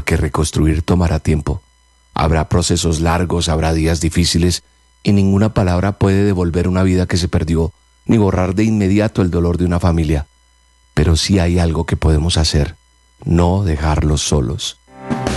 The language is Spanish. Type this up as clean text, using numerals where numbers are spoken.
porque reconstruir tomará tiempo. Habrá procesos largos, habrá días difíciles, y ninguna palabra puede devolver una vida que se perdió, ni borrar de inmediato el dolor de una familia. Pero sí hay algo que podemos hacer: no dejarlos solos.